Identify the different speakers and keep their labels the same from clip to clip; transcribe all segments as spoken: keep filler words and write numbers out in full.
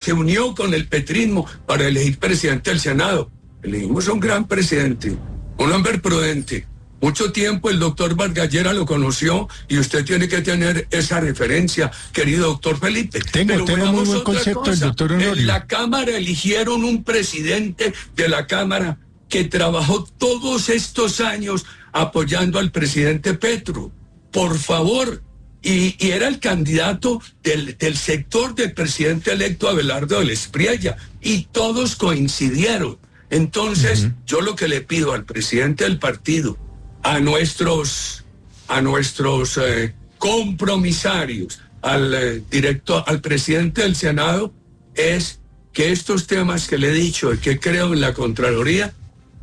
Speaker 1: se unió con el petrismo para elegir presidente del Senado. Elegimos a un gran presidente, un hombre prudente. Mucho tiempo el doctor Vargas Lleras lo conoció y usted tiene que tener esa referencia, querido doctor Felipe.
Speaker 2: Tengo,
Speaker 1: Pero
Speaker 2: tengo muy buen
Speaker 1: otra
Speaker 2: concepto
Speaker 1: cosa.
Speaker 2: el doctor Honorio.
Speaker 1: En la Cámara eligieron un presidente de la Cámara que trabajó todos estos años apoyando al presidente Petro. Por favor, y, y era el candidato del, del sector del presidente electo Abelardo del Espriella, y todos coincidieron. Entonces, uh-huh. yo lo que le pido al presidente del partido, a nuestros, a nuestros eh, compromisarios, al eh, director, al presidente del Senado, es que estos temas que le he dicho y que creo en la Contraloría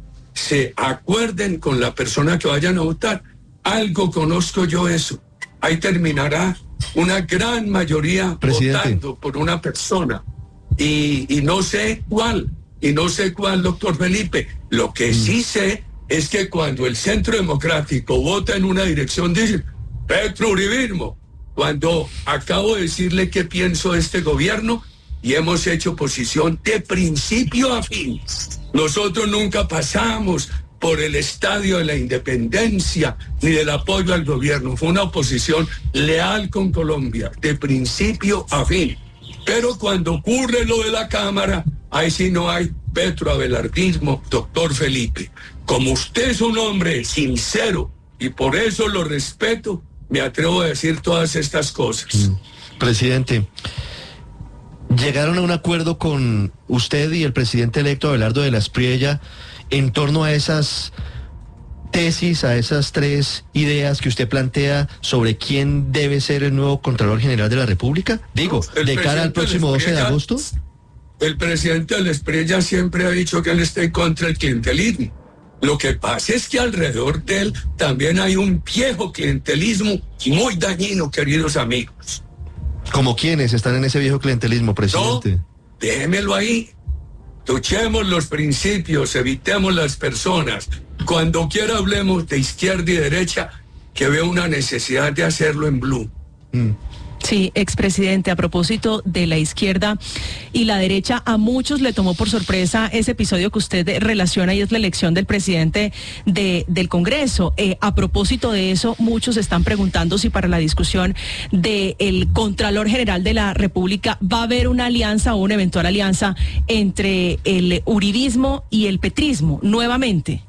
Speaker 1: se acuerden con la persona que vayan a votar. Algo conozco yo eso. Ahí terminará una gran mayoría presidente. Votando por una persona y, y no sé cuál, y no sé cuál, doctor Felipe. Lo que mm. sí sé es que cuando el Centro Democrático vota en una dirección, dice Petro Uribismo. Cuando acabo de decirle qué pienso de este gobierno y hemos hecho posición de principio a fin. Nosotros nunca pasamos por el estadio de la independencia ni del apoyo al gobierno. Fue una oposición leal con Colombia, de principio a fin. Pero cuando ocurre lo de la Cámara, ahí sí no hay petroabelardismo, doctor Felipe. Como usted es un hombre sincero y por eso lo respeto, me atrevo a decir todas estas cosas.
Speaker 3: Mm. Presidente, ¿llegaron a un acuerdo con usted y el presidente electo Abelardo de la Espriella en torno a esas tesis, a esas tres ideas que usted plantea sobre quién debe ser el nuevo Contralor General de la República? Digo, de cara al próximo doce de agosto.
Speaker 1: El presidente de la Espriella siempre ha dicho que él está en contra del clientelismo. Lo que pasa es que alrededor de él también hay un viejo clientelismo muy dañino, queridos amigos.
Speaker 3: ¿Como quiénes están en ese viejo clientelismo, presidente?
Speaker 1: No, déjemelo ahí. Luchemos los principios, evitemos las personas. Cuando quiera hablemos de izquierda y derecha, que veo una necesidad de hacerlo en blue.
Speaker 3: Mm.
Speaker 4: Sí, expresidente, a propósito de la izquierda y la derecha, a muchos le tomó por sorpresa ese episodio que usted relaciona y es la elección del presidente de, del Congreso. Eh, a propósito de eso, muchos están preguntando si para la discusión del Contralor General de la República va a haber una alianza o una eventual alianza entre el uribismo y el petrismo, nuevamente.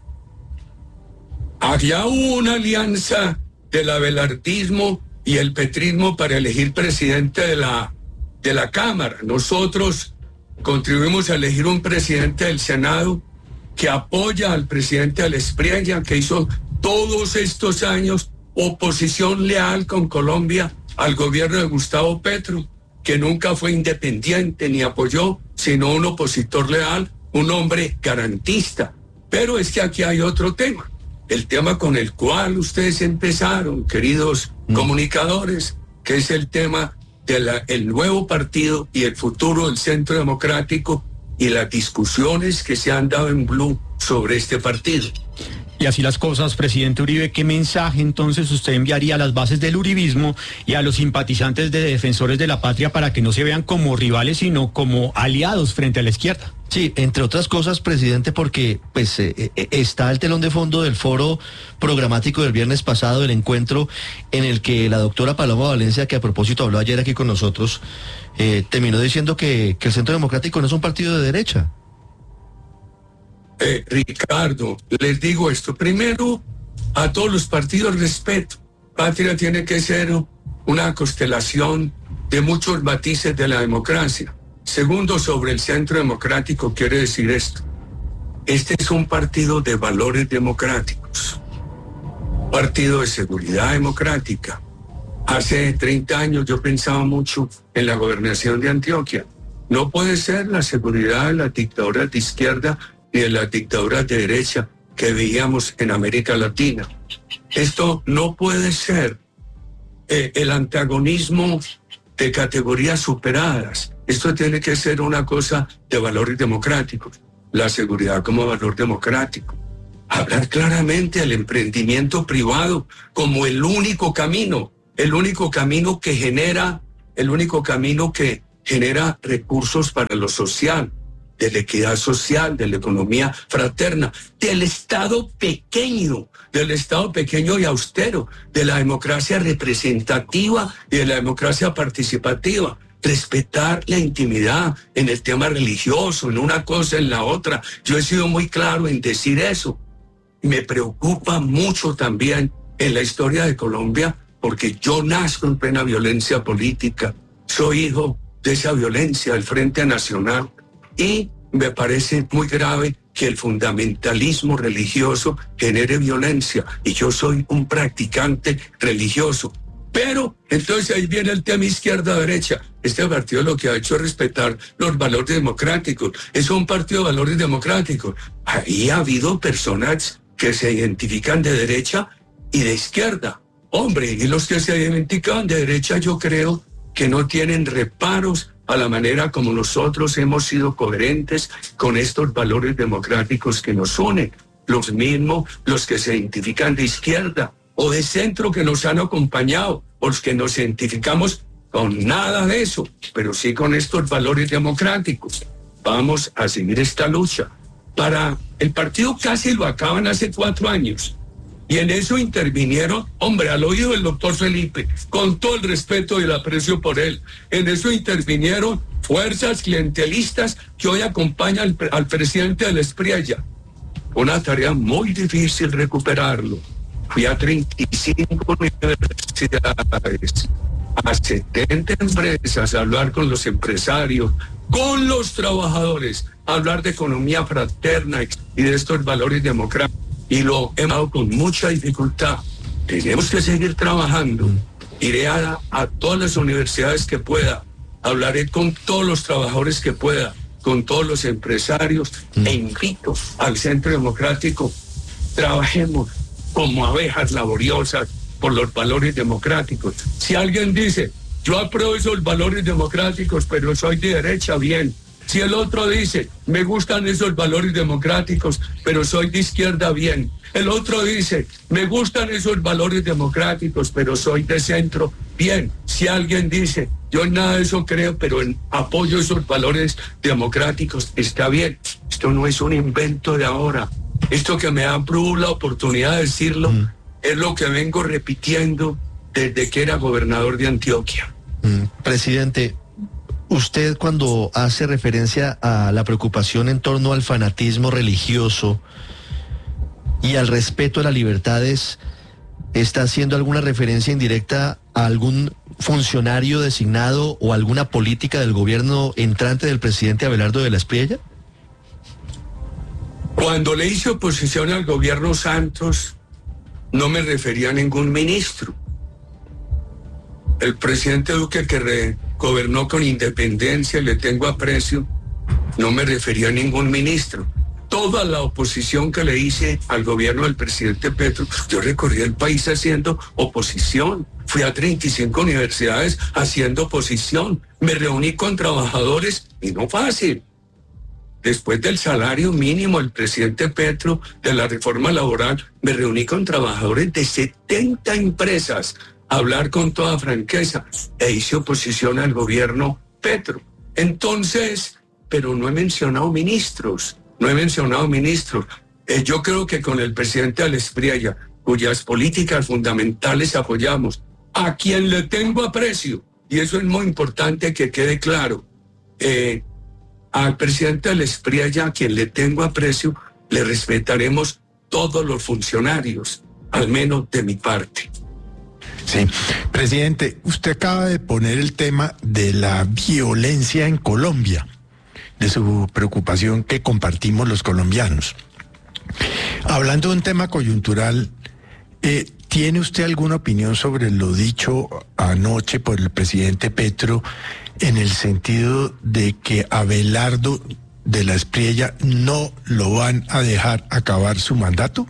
Speaker 1: Había una alianza del abelardismo y el petrismo para elegir presidente de la, de la Cámara. Nosotros contribuimos a elegir un presidente del Senado que apoya al presidente del Espriella, que hizo todos estos años oposición leal con Colombia al gobierno de Gustavo Petro, que nunca fue independiente ni apoyó, sino un opositor leal, un hombre garantista. Pero es que aquí hay otro tema. El tema con el cual ustedes empezaron, queridos mm. comunicadores, que es el tema del nuevo partido y el futuro del Centro Democrático y las discusiones que se han dado en Blue sobre este partido.
Speaker 2: Y así las cosas, presidente Uribe, ¿qué mensaje entonces usted enviaría a las bases del uribismo y a los simpatizantes de Defensores de la Patria para que no se vean como rivales, sino como aliados frente a la izquierda?
Speaker 3: Sí, entre otras cosas, presidente, porque pues eh, eh, está el telón de fondo del foro programático del viernes pasado, el encuentro en el que la doctora Paloma Valencia, que a propósito habló ayer aquí con nosotros, eh, terminó diciendo que, que el Centro Democrático no es un partido de derecha.
Speaker 1: Eh, Ricardo, les digo esto. Primero, a todos los partidos respeto. Patria tiene que ser una constelación de muchos matices de la democracia. Segundo, sobre el Centro Democrático, quiere decir esto. Este es un partido de valores democráticos, partido de seguridad democrática. Hace treinta años yo pensaba mucho en la gobernación de Antioquia. No puede ser la seguridad de las dictaduras de izquierda ni de las dictaduras de derecha que veíamos en América Latina. Esto no puede ser eh, el antagonismo de categorías superadas. Esto tiene que ser una cosa de valores democráticos. La seguridad como valor democrático. Hablar claramente del emprendimiento privado como el único camino, el único camino que genera, el único camino que genera recursos para lo social, de la equidad social, de la economía fraterna, del Estado pequeño, del Estado pequeño y austero, de la democracia representativa y de la democracia participativa. Respetar la intimidad en el tema religioso, en una cosa, en la otra. Yo he sido muy claro en decir eso. Me preocupa mucho también en la historia de Colombia, porque yo nazco en plena violencia política, soy hijo de esa violencia del Frente Nacional, y me parece muy grave que el fundamentalismo religioso genere violencia, y yo soy un practicante religioso. Pero entonces ahí viene el tema izquierda-derecha. Este partido lo que ha hecho es respetar los valores democráticos. Es un partido de valores democráticos. Ahí ha habido personas que se identifican de derecha y de izquierda. Hombre, y los que se identifican de derecha, yo creo que no tienen reparos a la manera como nosotros hemos sido coherentes con estos valores democráticos que nos unen. Los mismos, los que se identifican de izquierda o de centro, que nos han acompañado, o los que nos identificamos con nada de eso, pero sí con estos valores democráticos. Vamos a seguir esta lucha. Para el partido casi lo acaban hace cuatro años. Y en eso intervinieron, hombre, al oído del doctor Felipe, con todo el respeto y el aprecio por él, en eso intervinieron fuerzas clientelistas que hoy acompañan al, al presidente de la Espriella. Una tarea muy difícil recuperarlo. Fui a treinta y cinco universidades, a setenta empresas, a hablar con los empresarios, con los trabajadores, a hablar de economía fraterna y de estos valores democráticos. Y lo hemos dado con mucha dificultad. Tenemos que seguir trabajando. Iré a, a todas las universidades que pueda, hablaré con todos los trabajadores que pueda, con todos los empresarios, mm. e invito al Centro Democrático, trabajemos como abejas laboriosas por los valores democráticos. Si alguien dice, yo apruebo esos valores democráticos, pero soy de derecha, bien. Si el otro dice, me gustan esos valores democráticos, pero soy de izquierda, bien. El otro dice, me gustan esos valores democráticos, pero soy de centro, bien. Si alguien dice, yo en nada de eso creo, pero en apoyo esos valores democráticos, está bien. Esto no es un invento de ahora. Esto que me dan la oportunidad de decirlo, mm. es lo que vengo repitiendo desde que era gobernador de Antioquia.
Speaker 3: Mm. Presidente, usted cuando hace referencia a la preocupación en torno al fanatismo religioso y al respeto a las libertades, ¿está haciendo alguna referencia indirecta a algún funcionario designado o alguna política del gobierno entrante del presidente Abelardo de la Espriella?
Speaker 1: Cuando le hice oposición al gobierno Santos, no me refería a ningún ministro. El presidente Duque, que re gobernó con independencia, le tengo aprecio, no me refería a ningún ministro. Toda la oposición que le hice al gobierno del presidente Petro, yo recorrí el país haciendo oposición. Fui a treinta y cinco universidades haciendo oposición. Me reuní con trabajadores y no fácil. Después del salario mínimo del presidente Petro, de la reforma laboral, me reuní con trabajadores de setenta empresas a hablar con toda franqueza e hice oposición al gobierno Petro. Entonces, pero no he mencionado ministros, no he mencionado ministros. Eh, yo creo que con el presidente de la Espriella, cuyas políticas fundamentales apoyamos, a quien le tengo aprecio, y eso es muy importante que quede claro, eh, al presidente de la Espriella, a quien le tengo aprecio, le respetaremos todos los funcionarios, al menos de mi parte.
Speaker 5: Sí, presidente, usted acaba de poner el tema de la violencia en Colombia, de su preocupación que compartimos los colombianos. Hablando de un tema coyuntural, eh, ¿tiene usted alguna opinión sobre lo dicho anoche por el presidente Petro en el sentido de que Abelardo de la Espriella no lo van a dejar acabar su mandato?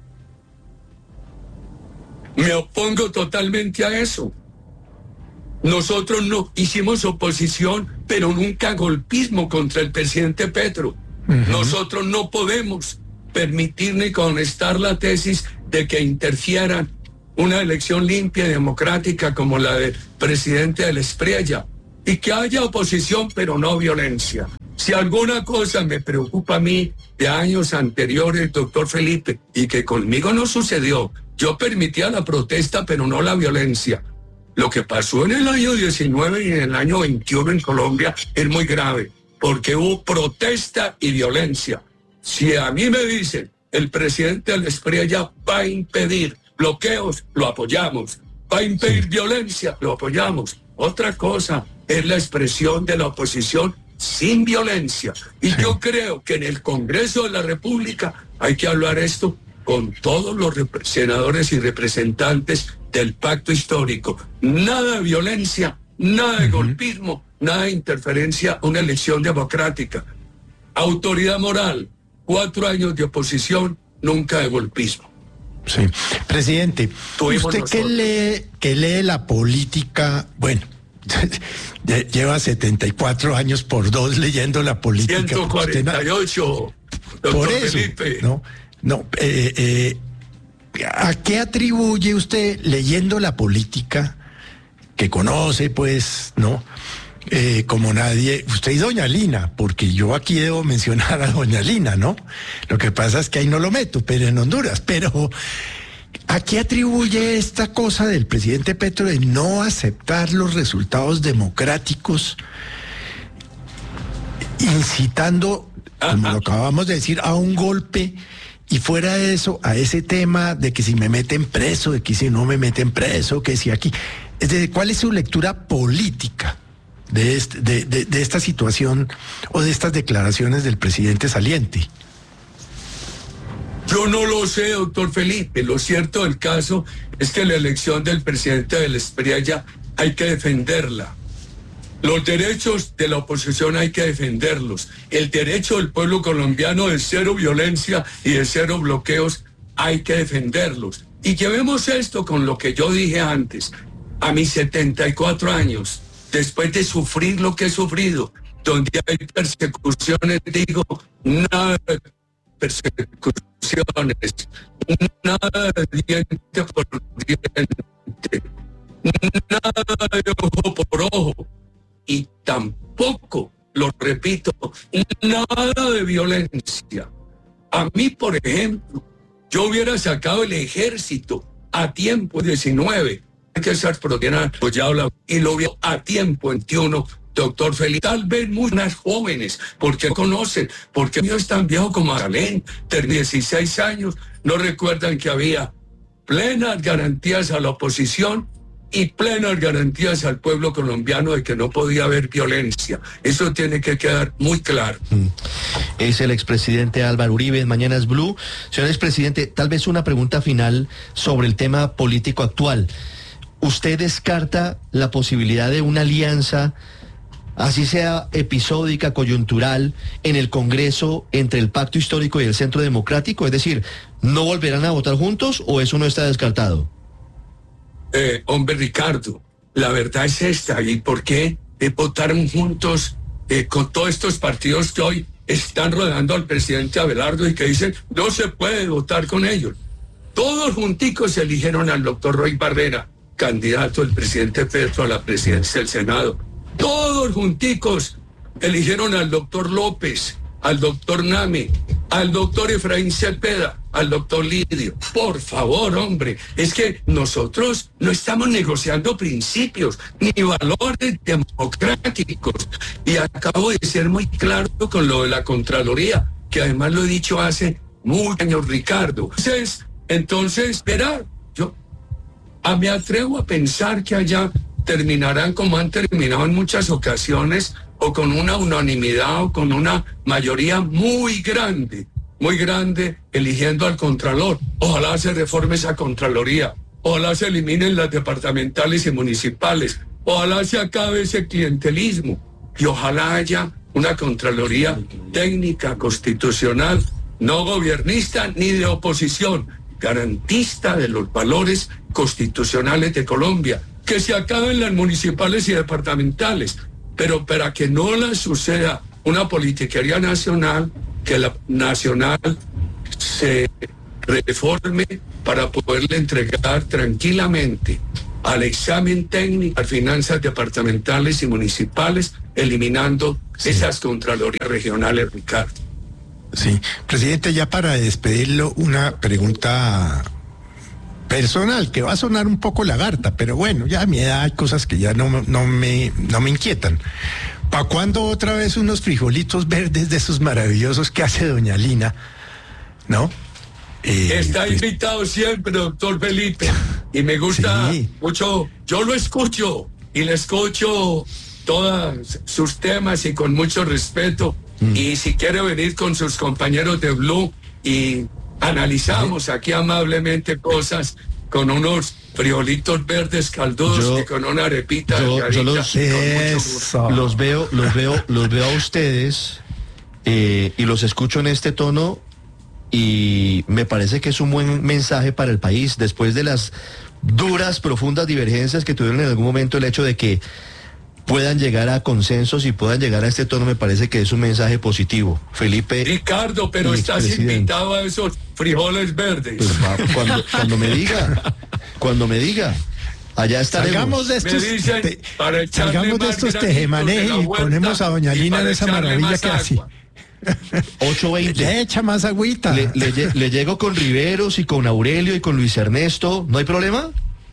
Speaker 1: Me opongo totalmente a eso. Nosotros no hicimos oposición, pero nunca golpismo contra el presidente Petro. Uh-huh. Nosotros no podemos permitir ni contestar la tesis de que interfieran una elección limpia y democrática como la del presidente de la Espriella. y que haya oposición, pero no violencia. Si alguna cosa me preocupa a mí de años anteriores, doctor Felipe, y que conmigo no sucedió, yo permitía la protesta, pero no la violencia. Lo que pasó en el año diecinueve y en el año veintiuno en Colombia es muy grave, porque hubo protesta y violencia. Si a mí me dicen, el presidente de la Espriella va a impedir bloqueos, lo apoyamos. Va a impedir sí. violencia, lo apoyamos. Otra cosa es la expresión de la oposición sin violencia. Y sí. yo creo que en el Congreso de la República hay que hablar esto con todos los senadores y representantes del pacto histórico. Nada de violencia, nada de uh-huh. golpismo, nada de interferencia a una elección democrática. Autoridad moral, cuatro años de oposición, nunca de golpismo.
Speaker 5: Sí. Presidente,
Speaker 1: Tuvimos
Speaker 5: usted que lee, que lee la política, bueno, lleva setenta y cuatro años por dos leyendo la política.
Speaker 1: ciento cuarenta y ocho,
Speaker 5: doctor Por eso,
Speaker 1: Felipe.
Speaker 5: No, no, eh, eh, ¿a qué atribuye usted leyendo la política, que conoce, pues, no? Eh, como nadie, usted y doña Lina, porque yo aquí debo mencionar a doña Lina, ¿no? Lo que pasa es que ahí no lo meto, pero en Honduras, pero ¿a qué atribuye esta cosa del presidente Petro de no aceptar los resultados democráticos, incitando, como lo acabamos de decir, a un golpe? Y fuera de eso, a ese tema de que si me meten preso, de que si no me meten preso, que si aquí, es decir, ¿cuál es su lectura política de, este, de, de, de esta situación o de estas declaraciones del presidente saliente?
Speaker 1: Yo no lo sé, doctor Felipe. Lo cierto del caso es que la elección del presidente de la Espriella hay que defenderla. Los derechos de la oposición hay que defenderlos. El derecho del pueblo colombiano de cero violencia y de cero bloqueos hay que defenderlos. Y llevemos esto con lo que yo dije antes. A mis setenta y cuatro años, después de sufrir lo que he sufrido, donde hay persecuciones, digo, nada de persecuciones, nada de diente por diente, nada de ojo por ojo, y tampoco, lo repito, nada de violencia. A mí, por ejemplo, yo hubiera sacado el ejército a tiempo diecinueve, que esas proteínas, pues ya habla, y lo vio a tiempo veintiuno, doctor Felipe. Tal vez muchas jóvenes, porque conocen, porque ellos tan viejos como Magdalén, de dieciséis años, no recuerdan que había plenas garantías a la oposición y plenas garantías al pueblo colombiano de que no podía haber violencia. Eso tiene que quedar muy claro.
Speaker 3: Es el expresidente Álvaro Uribe, Mañanas Blue. Señor expresidente, tal vez una pregunta final sobre el tema político actual. ¿Usted descarta la posibilidad de una alianza, así sea episódica, coyuntural, en el Congreso entre el Pacto Histórico y el Centro Democrático? Es decir, ¿no volverán a votar juntos o eso no está descartado?
Speaker 1: Eh, hombre, Ricardo, la verdad es esta. ¿Y por qué eh, votaron juntos eh, con todos estos partidos que hoy están rodeando al presidente Abelardo y que dicen no se puede votar con ellos? Todos junticos eligieron al doctor Roy Barrera, candidato del presidente Petro a la presidencia del Senado. Todos junticos eligieron al doctor López, al doctor Name, al doctor Efraín Cepeda, al doctor Lidio. Por favor, hombre, es que nosotros no estamos negociando principios ni valores democráticos. Y acabo de ser muy claro con lo de la Contraloría, que además lo he dicho hace muchos años, Ricardo. Entonces, entonces, verá, yo a, me atrevo a pensar que allá terminarán como han terminado en muchas ocasiones, o con una unanimidad o con una mayoría muy grande, muy grande, eligiendo al Contralor. Ojalá se reforme esa Contraloría, ojalá se eliminen las departamentales y municipales, ojalá se acabe ese clientelismo y ojalá haya una Contraloría técnica, constitucional, no gobiernista ni de oposición, garantista de los valores constitucionales de Colombia, que se acaben las municipales y departamentales, pero para que no le suceda una politiquería nacional, que la nacional se reforme para poderle entregar tranquilamente al examen técnico, a finanzas departamentales y municipales, eliminando
Speaker 5: Sí.
Speaker 1: esas contralorías regionales, Ricardo.
Speaker 5: Sí, presidente, ya para despedirlo, una pregunta personal, que va a sonar un poco lagarta, pero bueno, ya a mi edad hay cosas que ya no, no, me, no me inquietan. ¿Para cuándo otra vez unos frijolitos verdes de esos maravillosos que hace doña Lina? ¿No? Eh,
Speaker 1: Está
Speaker 5: pues,
Speaker 1: invitado siempre, doctor Felipe, y me gusta
Speaker 5: Sí.
Speaker 1: mucho, yo lo escucho, y le escucho todos sus temas y con mucho respeto,
Speaker 5: Mm.
Speaker 1: y si quiere venir con sus compañeros de Blue y analizamos aquí amablemente cosas con unos frijolitos verdes caldudos
Speaker 3: Yo-
Speaker 1: y con una arepita
Speaker 3: yo- yo
Speaker 1: delgadita,
Speaker 3: los-
Speaker 1: con mucho gusto.
Speaker 5: Eso.
Speaker 3: Los veo, los veo, los veo a ustedes eh, y los escucho en este tono y me parece que es un buen mensaje para el país después de las duras, profundas divergencias que tuvieron en algún momento. El hecho de que puedan llegar a consensos y puedan llegar a este tono me parece que es un mensaje positivo. Felipe,
Speaker 1: Ricardo, pero
Speaker 3: el
Speaker 1: estás
Speaker 3: expresidente.
Speaker 1: invitado a esos frijoles verdes.
Speaker 3: pues, va, cuando, cuando me diga, cuando me diga, allá estaremos.
Speaker 5: Salgamos de estos,
Speaker 1: Me dicen,
Speaker 5: te-
Speaker 1: para echarle
Speaker 5: salgamos de
Speaker 1: más
Speaker 5: estos
Speaker 1: granitos de
Speaker 5: tejemanejes
Speaker 1: la
Speaker 5: y
Speaker 1: huerta
Speaker 5: ponemos a doña
Speaker 1: y
Speaker 5: Lina
Speaker 1: para
Speaker 5: en esa
Speaker 1: echarle
Speaker 5: maravilla
Speaker 1: más
Speaker 5: que hace.
Speaker 1: agua.
Speaker 3: ocho veinte.
Speaker 5: Le echa más agüita.
Speaker 3: Le, le lle- le llego con Riveros y con Aurelio y con Luis Ernesto, ¿no hay problema?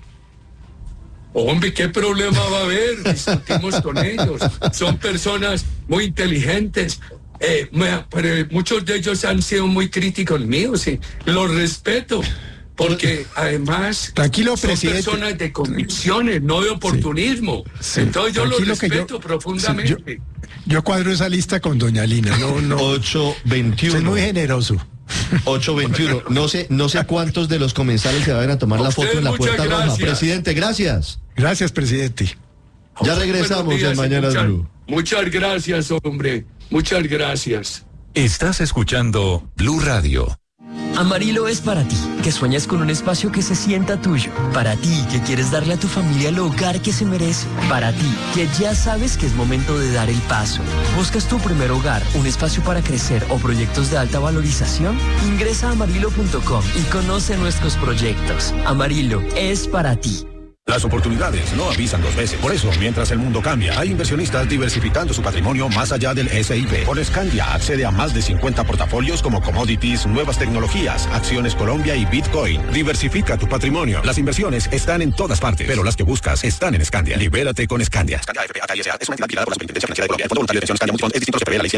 Speaker 1: Hombre, ¿qué problema va a haber? Discutimos con ellos. Son personas muy inteligentes. Eh, me- pero muchos de ellos han sido muy críticos míos y los respeto. Porque además
Speaker 5: Tranquilo,
Speaker 1: son
Speaker 5: presidente.
Speaker 1: personas de convicciones, no de oportunismo.
Speaker 5: Sí,
Speaker 1: Entonces yo los
Speaker 5: tranquilo que yo-
Speaker 1: respeto profundamente.
Speaker 5: sí, yo, yo cuadro esa lista con doña Lina. No, no.
Speaker 3: ocho
Speaker 5: Soy
Speaker 3: veintiuno.
Speaker 5: muy generoso.
Speaker 3: ocho veintiuno. No sé, no sé cuántos de los comensales se van a tomar
Speaker 1: A
Speaker 3: la
Speaker 1: usted,
Speaker 3: foto en la
Speaker 1: muchas
Speaker 3: Puerta Roja.
Speaker 1: gracias.
Speaker 3: Presidente, gracias.
Speaker 5: Gracias, presidente.
Speaker 3: Ya regresamos
Speaker 1: Buenos días
Speaker 3: en
Speaker 1: y
Speaker 3: Mañanas
Speaker 1: muchas-
Speaker 3: Blue.
Speaker 1: Muchas gracias, hombre. Muchas gracias.
Speaker 6: Estás escuchando Blue Radio.
Speaker 7: Amarillo es para ti, que sueñas con un espacio que se sienta tuyo. Para ti, que quieres darle a tu familia el hogar que se merece. Para ti, que ya sabes que es momento de dar el paso. ¿Buscas tu primer hogar, un espacio para crecer o proyectos de alta valorización? Ingresa a amarillo punto com y conoce nuestros proyectos. Amarillo es para ti.
Speaker 8: Las oportunidades no avisan dos veces. Por eso, mientras el mundo cambia, hay inversionistas diversificando su patrimonio más allá del S I P. Con Scandia accede a más de cincuenta portafolios como commodities, nuevas tecnologías, acciones Colombia y Bitcoin. Diversifica tu patrimonio. Las inversiones están en todas partes, pero las que buscas están en Scandia. Libérate con Scandia. Scandia F P A K S A es una entidad vigilada por la Superintendencia Financiera de Colombia. El Fondo Monetario de Pensiones Scandia Multifond es distinto, se prevé la ley